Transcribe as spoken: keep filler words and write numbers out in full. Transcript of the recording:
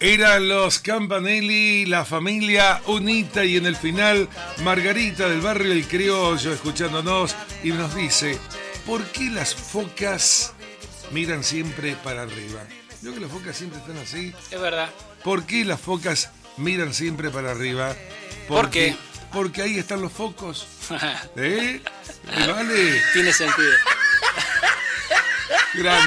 Eran los Campanelli, la familia unita, y en el final Margarita del barrio El Criollo escuchándonos y nos dice: ¿por qué las focas miran siempre para arriba? Yo que las focas siempre están así. Es verdad. ¿Por qué las focas miran siempre para arriba? Porque, ¿Por qué? Porque ahí están los focos. ¿Eh? ¿Me vale? Tiene sentido. Gracias.